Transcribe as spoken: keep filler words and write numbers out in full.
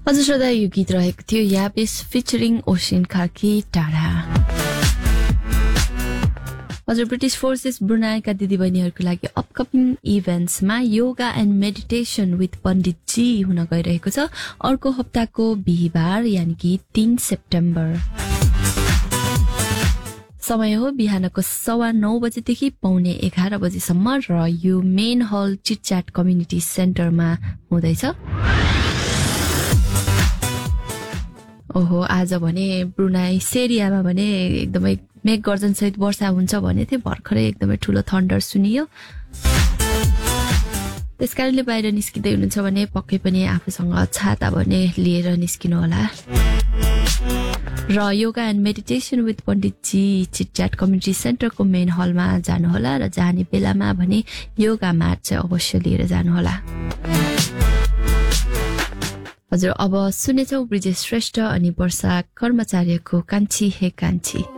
हजुर श्रोता यो गीत रहेको थियो याबिस फिचरिङ ओसिन कार्की टाढा। हजुर ब्रिटिश फोर्सेस ब्रुनाईका दिदीबहिनीहरूको लागि upcoming इभेन्ट्समा yoga and meditation with पण्डित जी हुन गइरहेको छ अर्को हप्ताको बिहिबार यानि कि तीन सेप्टेम्बर। समय हो बिहानको सवा नौ बजेदेखि पौने एघार बजेसम्म र यो मेन हल चिटच्याट कम्युनिटी सेन्टरमा हुँदैछ। ओहो आज भने ब्रुनाई सेरियामा भने एकदमै मेघ गर्जन सहित वर्षा हुन्छ भने थियो भर्खरै एकदमै ठुलो थन्डर सुनियो। त्यसकारणले बाहिर निस्किँदै हुनुहुन्छ भने पक्कै पनि आफूसँग छाता भने लिएर निस्किनु होला। र yoga and meditation with Pandit G चिटच्याट community सेन्टरको main हलमा जानुहोला र जाने बेलामा भने योगा म्याट चाहिँ अवश्य लिएर जानुहोला। हजुर अब सुनेछौँ ब्रिजेश श्रेष्ठ अनि वर्षा कर्मचार्यको कान्छी हे कान्छी।